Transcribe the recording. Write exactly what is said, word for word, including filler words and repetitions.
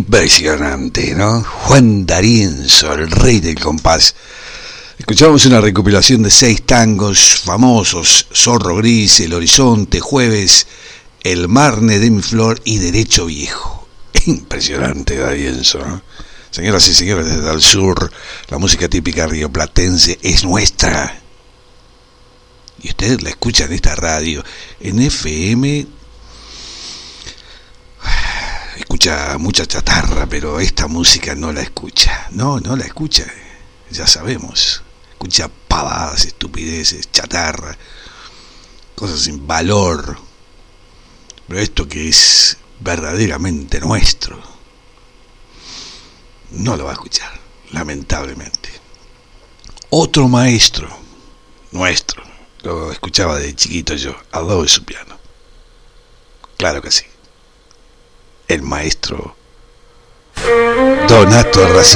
Impresionante, ¿no? Juan D'Arienzo, el rey del compás. Escuchamos una recopilación de seis tangos famosos: Zorro Gris, El Horizonte, Jueves, El Marne de mi Flor y Derecho Viejo. Impresionante, D'Arienzo, ¿no? Señoras y señores, desde el sur, la música típica rioplatense es nuestra. Y ustedes la escuchan en esta radio, en F M. Escucha mucha chatarra, pero esta música no la escucha. No, no la escucha. Ya sabemos. Escucha pavadas, estupideces, chatarra, cosas sin valor. Pero esto que es verdaderamente nuestro, no lo va a escuchar, lamentablemente. Otro maestro nuestro, lo escuchaba de chiquito yo, al lado de su piano. Claro que sí. El maestro Donato Arrasate.